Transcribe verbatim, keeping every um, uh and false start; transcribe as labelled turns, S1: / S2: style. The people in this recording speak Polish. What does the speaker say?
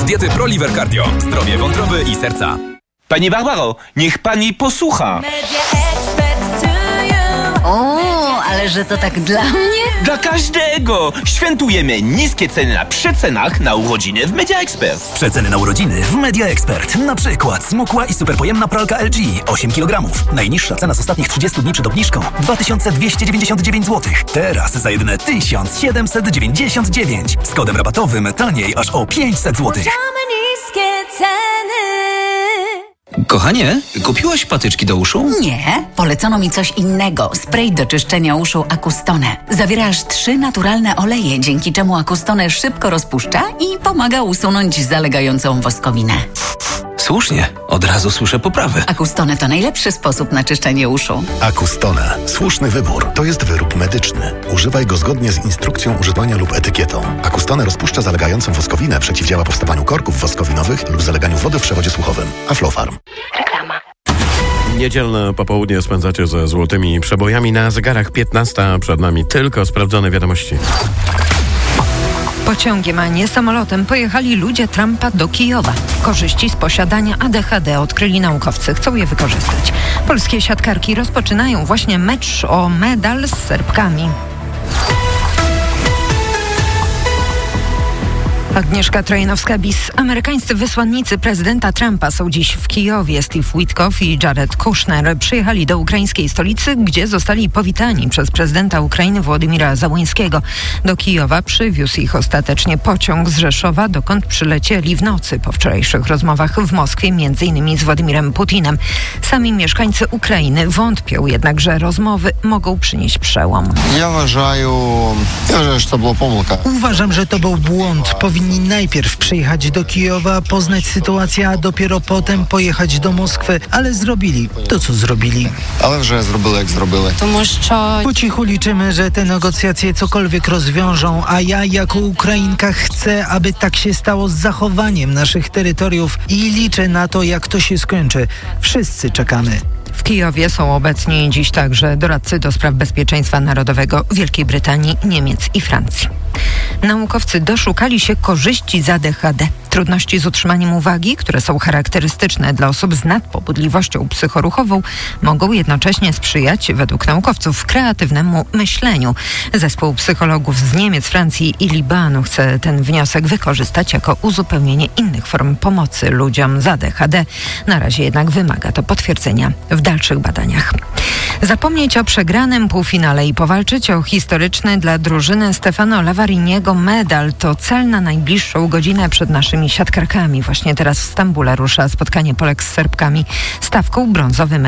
S1: z diety ProLiver Cardio. Zdrowie wątroby i serca.
S2: Pani Barbaro, niech pani posłucha.
S3: O, ale że to tak dla mnie?
S2: Dla każdego! Świętujemy niskie ceny na przecenach na urodziny w Media Expert.
S4: Przeceny na urodziny w Media Expert. Na przykład smukła i superpojemna pralka L G osiem kilogramów. Najniższa cena z ostatnich trzydziestu dni przed obniżką dwa tysiące dwieście dziewięćdziesiąt dziewięć złotych. Teraz za jedyne tysiąc siedemset dziewięćdziesiąt dziewięć. Z kodem rabatowym taniej aż o pięćset złotych.
S5: niskie ceny.
S6: Kochanie, kupiłaś patyczki do uszu?
S3: Nie, polecono mi coś innego. Spray do czyszczenia uszu Acustone. Zawiera aż trzy naturalne oleje, dzięki czemu Acustone szybko rozpuszcza i pomaga usunąć zalegającą woskowinę.
S6: Słusznie, od razu słyszę poprawę.
S3: Acustone to najlepszy sposób na czyszczenie uszu.
S7: Acustone. Słuszny wybór. To jest wyrób medyczny. Używaj go zgodnie z instrukcją używania lub etykietą. Acustone rozpuszcza zalegającą woskowinę, przeciwdziała powstawaniu korków woskowinowych lub zaleganiu wody w przewodzie słuchowym. Aflofarm.
S3: Reklama.
S8: Niedzielne popołudnie spędzacie ze złotymi przebojami. Na zegarach piętnasta, przed nami tylko sprawdzone wiadomości.
S9: Pociągiem, a nie samolotem pojechali ludzie Trumpa do Kijowa. Korzyści z posiadania A D H D odkryli naukowcy. Chcą je wykorzystać. Polskie siatkarki rozpoczynają właśnie mecz o medal z Serbkami. Agnieszka Trojanowska-Bis. Amerykańscy wysłannicy prezydenta Trumpa są dziś w Kijowie. Steve Witkoff i Jared Kushner przyjechali do ukraińskiej stolicy, gdzie zostali powitani przez prezydenta Ukrainy Władimira Zełenskiego. Do Kijowa przywiózł ich ostatecznie pociąg z Rzeszowa, dokąd przylecieli w nocy po wczorajszych rozmowach w Moskwie, między innymi z Władimierem Putinem. Sami mieszkańcy Ukrainy wątpią jednak, że rozmowy mogą przynieść przełom.
S10: Ja uważam, że to była pomyłka.
S11: Uważam, że to był błąd. Powinni najpierw przyjechać do Kijowa, poznać sytuację, a dopiero potem pojechać do Moskwy, ale zrobili to, co zrobili.
S10: Ale вже zrobili, jak zrobili.
S11: Po cichu liczymy, że te negocjacje cokolwiek rozwiążą, a ja jako Ukrainka chcę, aby tak się stało z zachowaniem naszych terytoriów i liczę na to, jak to się skończy. Wszyscy czekamy.
S9: W Kijowie są obecni dziś także doradcy do spraw bezpieczeństwa narodowego Wielkiej Brytanii, Niemiec i Francji. Naukowcy doszukali się korzyści z A D H D. Trudności z utrzymaniem uwagi, które są charakterystyczne dla osób z nadpobudliwością psychoruchową, mogą jednocześnie sprzyjać, według naukowców, kreatywnemu myśleniu. Zespół psychologów z Niemiec, Francji i Libanu chce ten wniosek wykorzystać jako uzupełnienie innych form pomocy ludziom z A D H D. Na razie jednak wymaga to potwierdzenia w dalszych badaniach. Zapomnieć o przegranym półfinale i powalczyć o historyczny dla drużyny Stefano Lavariniego medal to cel na najbliższą godzinę przed naszymi siatkarkami. Właśnie teraz w Stambule rusza spotkanie Polek z Serbkami. Stawką brązowy medal